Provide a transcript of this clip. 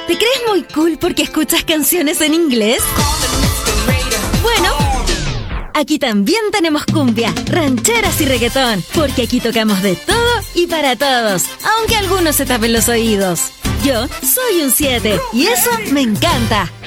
¿Te crees muy cool porque escuchas canciones en inglés? Bueno, aquí también tenemos cumbia, rancheras y reggaetón, porque aquí tocamos de todo y para todos, aunque algunos se tapen los oídos. Yo soy un 7 y eso me encanta.